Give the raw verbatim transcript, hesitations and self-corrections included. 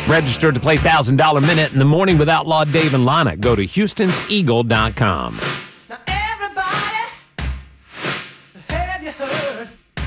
Register to play one thousand dollar Minute in the Morning with Outlaw Dave and Lana. Go to Houstons Eagle dot com.